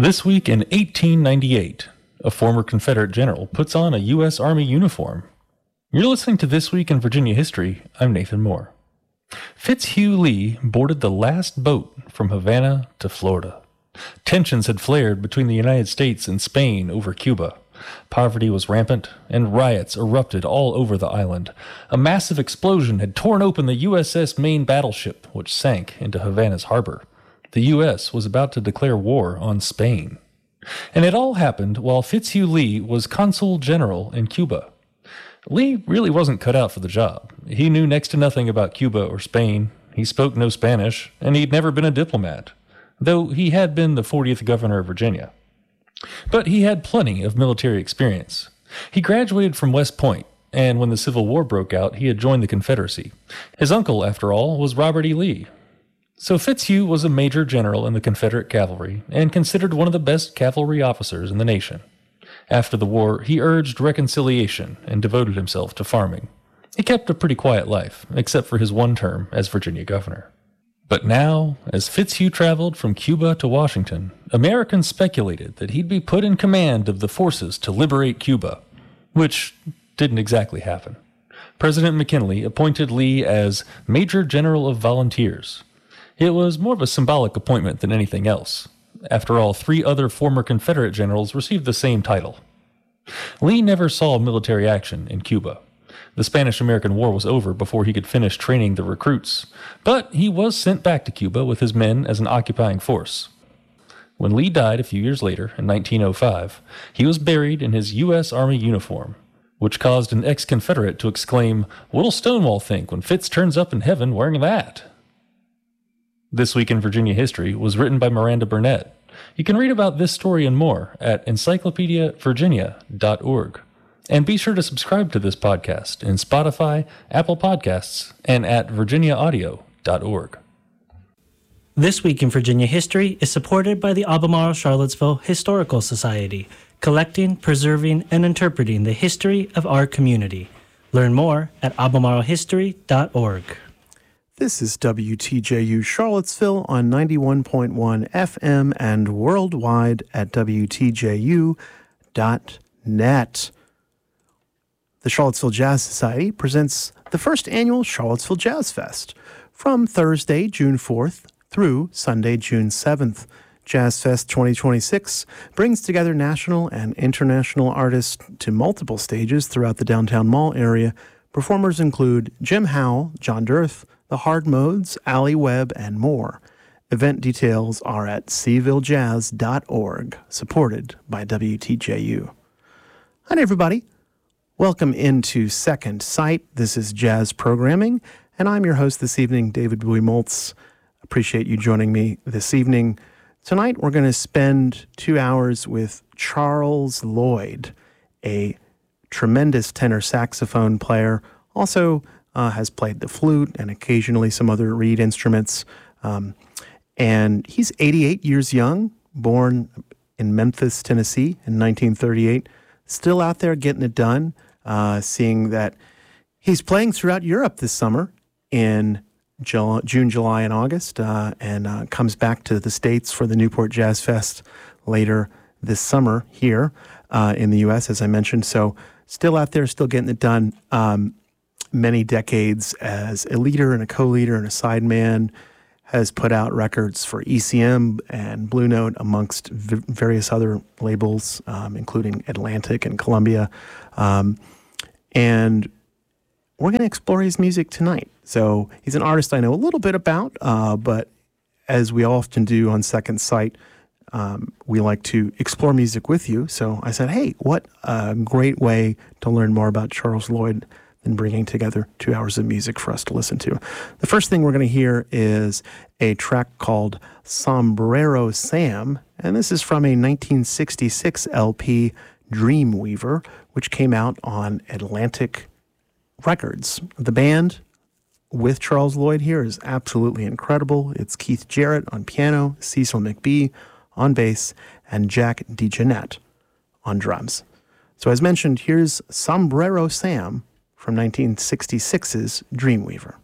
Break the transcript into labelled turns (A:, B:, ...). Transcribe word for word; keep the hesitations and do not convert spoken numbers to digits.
A: This week in eighteen ninety-eight, a former Confederate general puts on a U S Army uniform. You're listening to This Week in Virginia History. I'm Nathan Moore. Fitzhugh Lee boarded the last boat from Havana to Florida. Tensions had flared between the United States and Spain over Cuba. Poverty was rampant, and riots erupted all over the island. A massive explosion had torn open the U S S Maine battleship, which sank into Havana's harbor. The U S was about to declare war on Spain. And it all happened while Fitzhugh Lee was consul general in Cuba. Lee really wasn't cut out for the job. He knew next to nothing about Cuba or Spain. He spoke no Spanish, and he'd never been a diplomat, though he had been the fortieth governor of Virginia. But he had plenty of military experience. He graduated from West Point, and when the Civil War broke out, he had joined the Confederacy. His uncle, after all, was Robert E. Lee. So Fitzhugh was a major general in the Confederate cavalry and considered one of the best cavalry officers in the nation. After the war, he urged reconciliation and devoted himself to farming. He kept a pretty quiet life, except for his one term as Virginia governor. But now, as Fitzhugh traveled from Cuba to Washington, Americans speculated that he'd be put in command of the forces to liberate Cuba, which didn't exactly happen. President McKinley appointed Lee as Major General of Volunteers. It was more of a symbolic appointment than anything else. After all, three other former Confederate generals received the same title. Lee never saw military action in Cuba. The Spanish-American War was over before he could finish training the recruits, but he was sent back to Cuba with his men as an occupying force. When Lee died a few years later, in nineteen oh five, he was buried in his U S Army uniform, which caused an ex-Confederate to exclaim, "What'll Stonewall think when Fitz turns up in heaven wearing that?" This Week in Virginia History was written by Miranda Burnett. You can read about this story and more at encyclopedia virginia dot org. And be sure to subscribe to this podcast in Spotify, Apple Podcasts, and at virginia audio dot org.
B: This Week in Virginia History is supported by the Albemarle Charlottesville Historical Society, collecting, preserving, and interpreting the history of our community. Learn more at albemarle history dot org.
C: This is W T J U Charlottesville on ninety-one point one F M and worldwide at W T J U dot net. The Charlottesville Jazz Society presents the first annual Charlottesville Jazz Fest from Thursday, June fourth through Sunday, June seventh. Jazz Fest twenty twenty-six brings together national and international artists to multiple stages throughout the downtown mall area. Performers include Jim Howell, John Dirth, The Hard Modes, Allie Webb, and more. Event details are at c ville jazz dot org, supported by W T J U. Hi, everybody. Welcome into Second Sight. This is Jazz Programming, and I'm your host this evening, David Bowie Moltz. Appreciate you joining me this evening. Tonight, we're going to spend two hours with Charles Lloyd, a tremendous tenor saxophone player, also uh, has played the flute and occasionally some other reed instruments. Um, and he's eighty-eight years young, born in Memphis, Tennessee in nineteen thirty-eight, still out there getting it done, uh, seeing that he's playing throughout Europe this summer in July, June, July, and August, uh, and uh, comes back to the States for the Newport Jazz Fest later this summer here uh, in the U S, as I mentioned. So still out there, still getting it done. Um, many decades as a leader and a co-leader and a sideman, has put out records for E C M and Blue Note amongst v- various other labels, um, including Atlantic and Columbia. Um, and we're going to explore his music tonight. So he's an artist I know a little bit about, uh, but as we often do on Second Sight, um, we like to explore music with you. So I said, hey, what a great way to learn more about Charles Lloyd than bringing together two hours of music for us to listen to. The first thing we're going to hear is a track called Sombrero Sam, and this is from a nineteen sixty-six L P, Dreamweaver, which came out on Atlantic Records. The band with Charles Lloyd here is absolutely incredible. It's Keith Jarrett on piano, Cecil McBee on bass, and Jack DeJohnette on drums. So as mentioned, here's Sombrero Sam from nineteen sixty-six's Dreamweaver.